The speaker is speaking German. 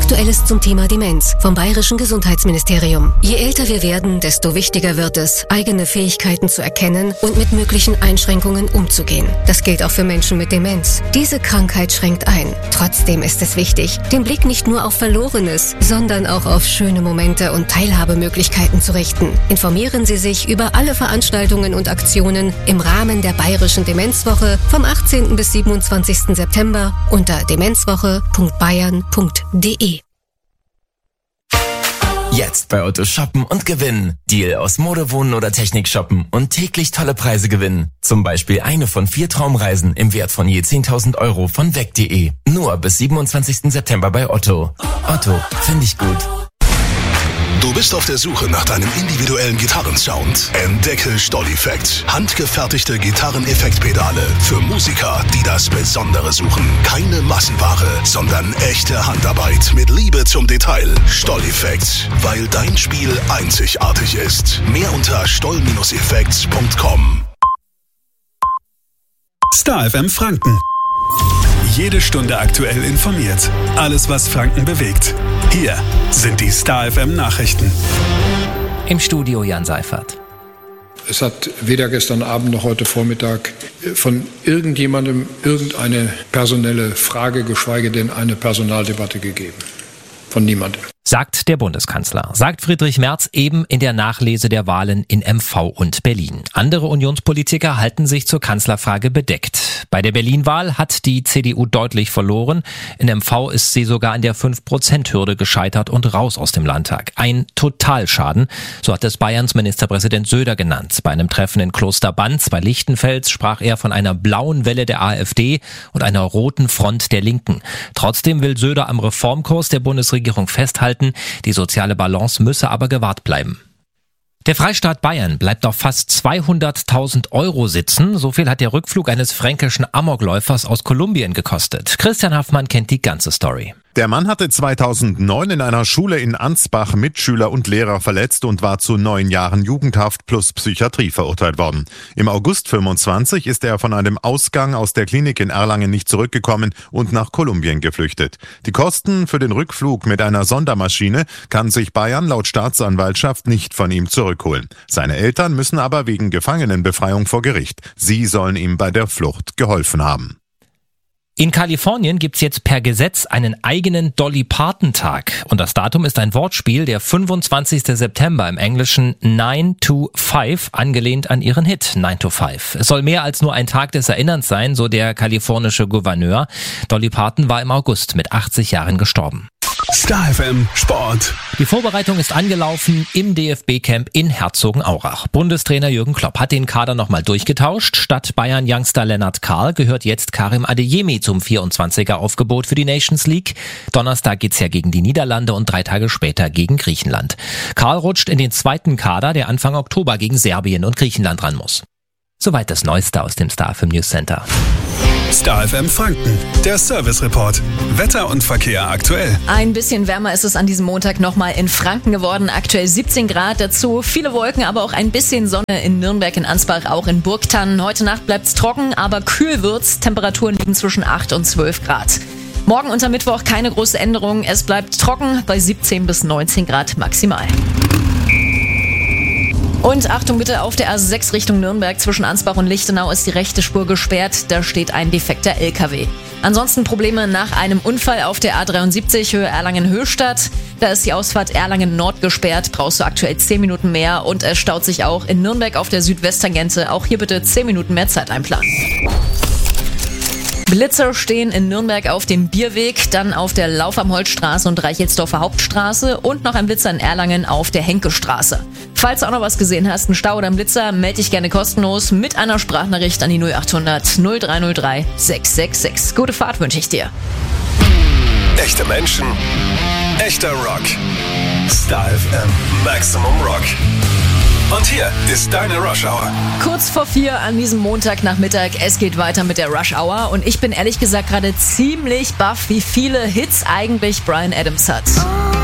Aktuelles zum Thema Demenz vom Bayerischen Gesundheitsministerium. Je älter wir werden, desto wichtiger wird es, eigene Fähigkeiten zu erkennen und mit möglichen Einschränkungen umzugehen. Das gilt auch für Menschen mit Demenz. Diese Krankheit schränkt ein. Trotzdem ist es wichtig, den Blick nicht nur auf Verlorenes, sondern auch auf schöne Momente und Teilhabemöglichkeiten zu richten. Informieren Sie sich über alle Veranstaltungen und Aktionen im Rahmen der Bayerischen Demenzwoche vom 18. bis 27. September unter demenzwoche.bayern.de. Jetzt bei Otto shoppen und gewinnen. Deal aus Mode, Wohnen oder Technik shoppen und täglich tolle Preise gewinnen. Zum Beispiel eine von 4 Traumreisen im Wert von je 10.000 Euro von weg.de. Nur bis 27. September bei Otto. Otto, finde ich gut. Du bist auf der Suche nach deinem individuellen Gitarrensound? Entdecke Stolleffekt. Handgefertigte Gitarreneffektpedale für Musiker, die das Besondere suchen. Keine Massenware, sondern echte Handarbeit mit Liebe zum Detail. Stolleffekt, weil dein Spiel einzigartig ist. Mehr unter stoll-effekt.com. Star FM Franken. Jede Stunde aktuell informiert. Alles, was Franken bewegt. Hier sind die Star FM Nachrichten. Im Studio Jan Seifert. Es hat weder gestern Abend noch heute Vormittag von irgendjemandem irgendeine personelle Frage, geschweige denn eine Personaldebatte gegeben. Von niemandem. Sagt der Bundeskanzler, sagt Friedrich Merz eben in der Nachlese der Wahlen in MV und Berlin. Andere Unionspolitiker halten sich zur Kanzlerfrage bedeckt. Bei der Berlin-Wahl hat die CDU deutlich verloren. In MV ist sie sogar an der 5%-Hürde gescheitert und raus aus dem Landtag. Ein Totalschaden, so hat es Bayerns Ministerpräsident Söder genannt. Bei einem Treffen in Klosterbanz bei Lichtenfels sprach er von einer blauen Welle der AfD und einer roten Front der Linken. Trotzdem will Söder am Reformkurs der Bundesregierung festhalten. Die soziale Balance müsse aber gewahrt bleiben. Der Freistaat Bayern bleibt auf fast 200.000 Euro sitzen. So viel hat der Rückflug eines fränkischen Amokläufers aus Kolumbien gekostet. Christian Haffmann kennt die ganze Story. Der Mann hatte 2009 in einer Schule in Ansbach Mitschüler und Lehrer verletzt und war zu 9 Jahren Jugendhaft plus Psychiatrie verurteilt worden. Im August 25 ist er von einem Ausgang aus der Klinik in Erlangen nicht zurückgekommen und nach Kolumbien geflüchtet. Die Kosten für den Rückflug mit einer Sondermaschine kann sich Bayern laut Staatsanwaltschaft nicht von ihm zurückholen. Seine Eltern müssen aber wegen Gefangenenbefreiung vor Gericht. Sie sollen ihm bei der Flucht geholfen haben. In Kalifornien gibt's jetzt per Gesetz einen eigenen Dolly Parton-Tag. Und das Datum ist ein Wortspiel, der 25. September im Englischen 9 to 5, angelehnt an ihren Hit 9 to 5. Es soll mehr als nur ein Tag des Erinnerns sein, so der kalifornische Gouverneur. Dolly Parton war im August mit 80 Jahren gestorben. Star FM Sport. Die Vorbereitung ist angelaufen im DFB-Camp in Herzogenaurach. Bundestrainer Jürgen Klopp hat den Kader nochmal durchgetauscht. Statt Bayern-Youngster Lennart Karl gehört jetzt Karim Adeyemi zum 24er-Aufgebot für die Nations League. Donnerstag geht's ja gegen die Niederlande und 3 Tage später gegen Griechenland. Karl rutscht in den zweiten Kader, der Anfang Oktober gegen Serbien und Griechenland ran muss. Soweit das Neueste aus dem Star FM News Center. Star FM Franken, der Service Report. Wetter und Verkehr aktuell. Ein bisschen wärmer ist es an diesem Montag nochmal in Franken geworden. Aktuell 17 Grad, dazu viele Wolken, aber auch ein bisschen Sonne in Nürnberg, in Ansbach, auch in Burgthann. Heute Nacht bleibt's trocken, aber kühl wird's. Temperaturen liegen zwischen 8 und 12 Grad. Morgen unter Mittwoch keine große Änderung. Es bleibt trocken bei 17 bis 19 Grad maximal. Und Achtung bitte, auf der A6 Richtung Nürnberg zwischen Ansbach und Lichtenau ist die rechte Spur gesperrt. Da steht ein defekter LKW. Ansonsten Probleme nach einem Unfall auf der A73 Höhe Erlangen-Höchstadt. Da ist die Ausfahrt Erlangen-Nord gesperrt. Brauchst du aktuell 10 Minuten mehr. Und es staut sich auch in Nürnberg auf der Südwesttangente. Auch hier bitte 10 Minuten mehr Zeit einplanen. Blitzer stehen in Nürnberg auf dem Bierweg, dann auf der Lauf am Holzstraße und Reichelsdorfer Hauptstraße und noch ein Blitzer in Erlangen auf der Henkestraße. Falls du auch noch was gesehen hast, einen Stau oder einen Blitzer, melde dich gerne kostenlos mit einer Sprachnachricht an die 0800 0303 666. Gute Fahrt wünsche ich dir. Echte Menschen, echter Rock. Star FM Maximum Rock. Und hier ist deine Rush Hour. Kurz vor 4 an diesem Montagnachmittag. Es geht weiter mit der Rush Hour. Und ich bin ehrlich gesagt gerade ziemlich baff, wie viele Hits eigentlich Bryan Adams hat.